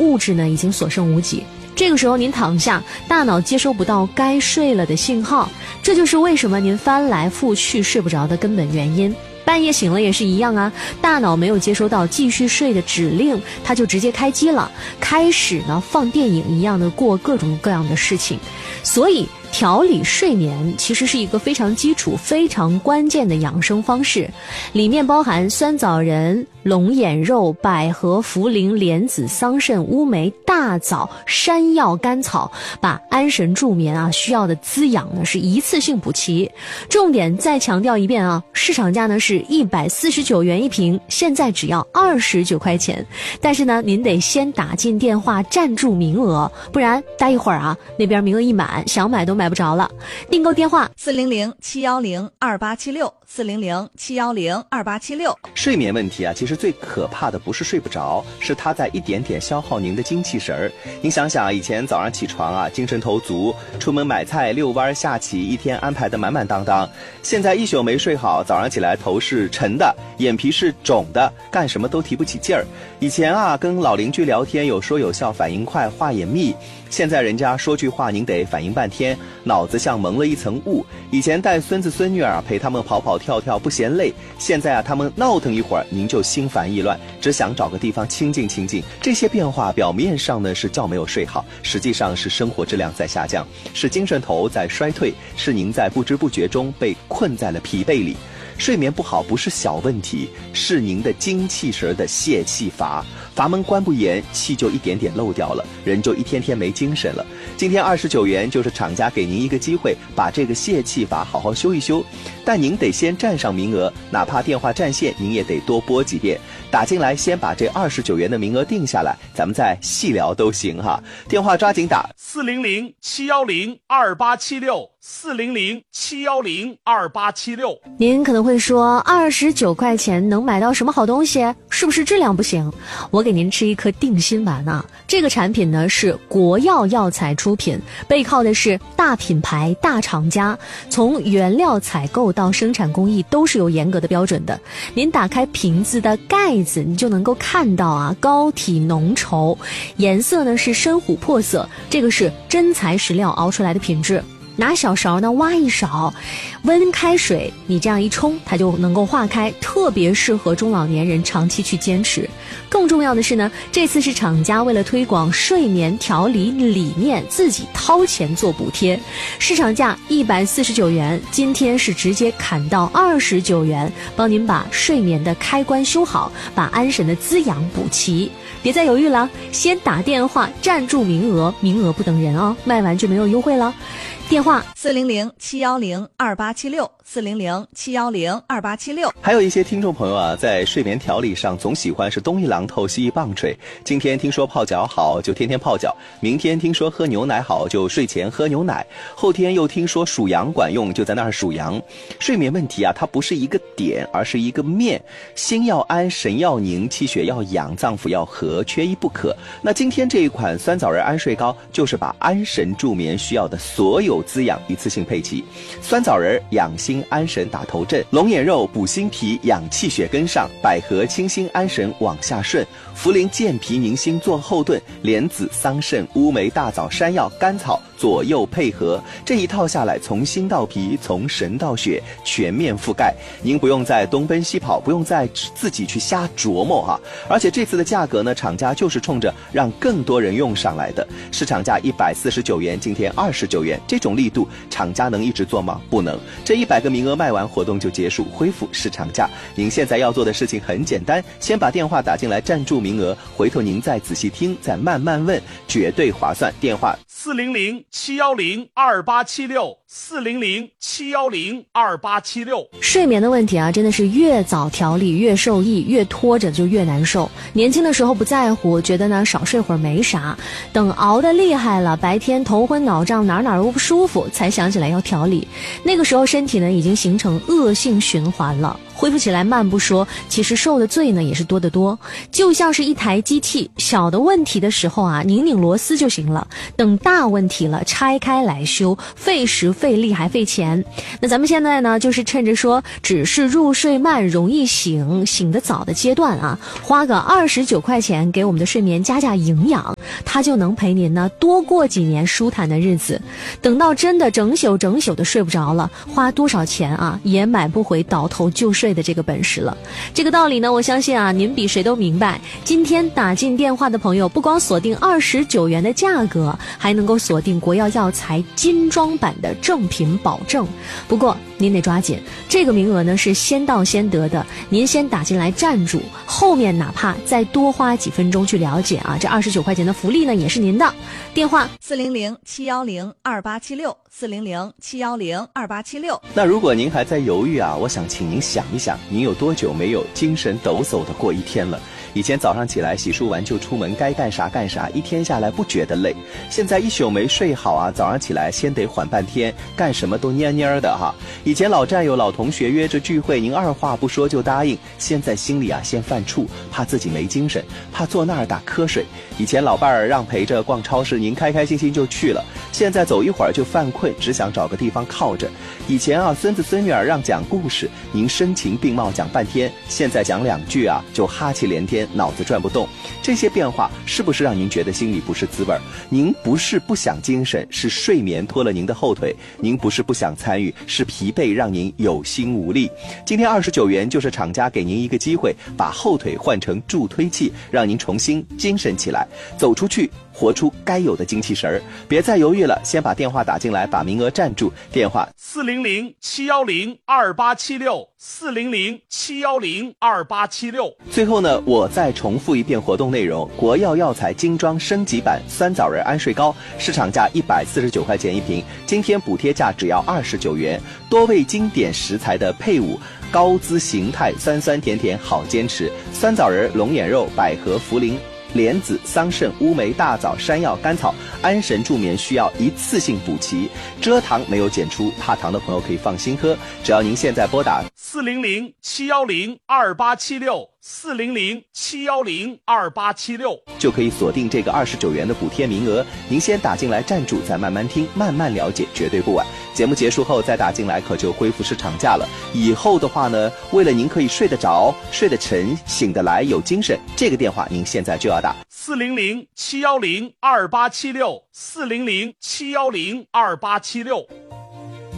物质呢已经所剩无几。这个时候您躺下，大脑接收不到该睡了的信号，这就是为什么您翻来覆去睡不着的根本原因。半夜醒了也是一样啊，大脑没有接收到继续睡的指令，它就直接开机了，开始呢放电影一样的过各种各样的事情。所以调理睡眠其实是一个非常基础非常关键的养生方式，里面包含酸枣仁、龙眼肉、百合、茯苓、莲子、桑葚、乌梅、大枣、山药、甘草，把安神助眠需要的滋养呢是一次性补齐。重点再强调一遍市场价呢是149元一瓶，现在只要29块钱。但是呢您得先打进电话占住名额，不然待一会儿那边名额一满，想买都买不着了。订购电话 400-710-2876，400-710-2876。 睡眠问题其实最可怕的不是睡不着，是它在一点点消耗您的精气神儿。您想想以前早上起床精神头足，出门买菜、遛弯、下棋，一天安排得满满当当。现在一宿没睡好，早上起来头是沉的，眼皮是肿的，干什么都提不起劲儿。以前跟老邻居聊天有说有笑，反应快，话也密。现在人家说句话您得反应半天，脑子像蒙了一层雾。以前带孙子孙女陪他们跑跑跳跳不嫌累，现在他们闹腾一会儿您就心烦意乱，只想找个地方清静清静。这些变化表面上呢是觉没有睡好，实际上是生活质量在下降，是精神头在衰退，是您在不知不觉中被困在了疲惫里。睡眠不好不是小问题，是您的精气神的泄气阀，阀门关不严，气就一点点漏掉了，人就一天天没精神了。今天29元就是厂家给您一个机会，把这个泄气阀好好修一修，但您得先占上名额，哪怕电话占线您也得多拨几遍，打进来先把这29元的名额定下来，咱们再细聊都行电话抓紧打 400-710-2876，400-710-2876。 您可能会说29块钱能买到什么好东西？是不是质量不行？我给您吃一颗定心丸这个产品呢是国药药材出品，背靠的是大品牌大厂家，从原料采购到生产工艺都是有严格的标准的。您打开瓶子的盖子，你就能够看到膏体浓稠，颜色呢是深琥珀色，这个是真材实料熬出来的品质。拿小勺呢挖一勺，温开水你这样一冲，它就能够化开，特别适合中老年人长期去坚持。更重要的是呢，这次是厂家为了推广睡眠调理理念，自己掏钱做补贴，市场价149元，今天是直接砍到29元，帮您把睡眠的开关修好，把安神的滋养补齐。别再犹豫了，先打电话占住名额，名额不等人卖完就没有优惠了。电话 400-710-2876，400-710-2876。 还有一些听众朋友在睡眠调理上总喜欢是东一榔头西一棒槌，今天听说泡脚好就天天泡脚，明天听说喝牛奶好就睡前喝牛奶，后天又听说数羊管用就在那儿数羊。睡眠问题它不是一个点，而是一个面，心要安，神要宁，气血要养，脏腑要和，缺一不可。那今天这一款酸枣仁安睡膏就是把安神助眠需要的所有滋养一次性配齐。酸枣仁养心安神打头阵，龙眼肉补心脾养气血跟上，百合清心安神往下顺，茯苓健脾宁心做后盾，莲子桑葚乌梅大枣山药甘草左右配合，这一套下来，从心到脾，从神到血，全面覆盖。您不用再东奔西跑，不用再自己去瞎琢磨而且这次的价格呢，厂家就是冲着让更多人用上来的，市场价149元，今天29元，这种力度厂家能一直做吗？不能。这100个名额卖完，活动就结束，恢复市场价。您现在要做的事情很简单，先把电话打进来占住名额，回头您再仔细听，再慢慢问，绝对划算。电话 400-710-2876，400-710-2876。 睡眠的问题真的是越早调理越受益，越拖着就越难受。年轻的时候不在乎，觉得呢少睡会儿没啥，等熬得厉害了，白天头昏脑胀，哪都不舒服，才想起来要调理。那个时候身体呢已经形成恶性循环了，恢复起来慢不说，其实受的罪呢也是多得多。就像是一台机器，小的问题的时候拧拧螺丝就行了，等大问题了拆开来修，费时费力还费钱。那咱们现在呢就是趁着说只是入睡慢容易醒得早的阶段花个29块钱给我们的睡眠加营养， 它就能陪您呢多过几年舒坦的日子。等到真的整宿的睡不着了，花多少钱啊也买不回倒头就睡的这个本事了。这个道理呢，我相信啊您比谁都明白。今天打进电话的朋友，不光锁定29元的价格，还能够锁定国药药材精装版的正品保证。不过您得抓紧，这个名额呢是先到先得的，您先打进来站住，后面哪怕再多花几分钟去了解啊，这29块钱的福利呢也是您的。电话 400-710-2876，400-710-2876。 那如果您还在犹豫啊，我想请您想一想，您有多久没有精神抖擞的过一天了？以前早上起来洗漱完就出门，该干啥干啥，一天下来不觉得累。现在一宿没睡好啊，早上起来先得缓半天，干什么都蔫蔫的哈。以前老战友老同学约着聚会，您二话不说就答应，现在心里啊先犯怵，怕自己没精神，怕坐那儿打瞌睡。以前老伴儿让陪着逛超市，您开开心心就去了，现在走一会儿就犯困，只想找个地方靠着。以前啊孙子孙女儿让讲故事，您声情并茂讲半天，现在讲2句啊就哈气连天，脑子转不动。这些变化是不是让您觉得心里不是滋味？您不是不想精神，是睡眠拖了您的后腿；您不是不想参与，是疲惫让您有心无力。今天29元就是厂家给您一个机会，把后腿换成助推器，让您重新精神起来，走出去，活出该有的精气神儿。别再犹豫了，先把电话打进来，把名额占住。电话 400-710-2876，400-710-2876。 最后呢，我再重复一遍活动内容：国药药材精装升级版酸枣仁安睡膏，市场价149块钱一瓶，今天补贴价只要29元，多味经典食材的配伍，高姿形态，酸酸甜甜好坚持。酸枣仁、龙眼肉、百合、茯苓、莲子、桑葚、乌梅、大枣、山药、甘草，安神助眠需要一次性补齐，蔗糖没有检出，怕糖的朋友可以放心喝。只要您现在拨打 400-710-2876，400-710-2876， 就可以锁定这个29元的补贴名额。您先打进来站住，再慢慢听，慢慢了解，绝对不晚。节目结束后再打进来，可就恢复市场价了。以后的话呢，为了您可以睡得着、睡得沉、醒得来、有精神，这个电话您现在就要打 400-710-2876，400-710-2876。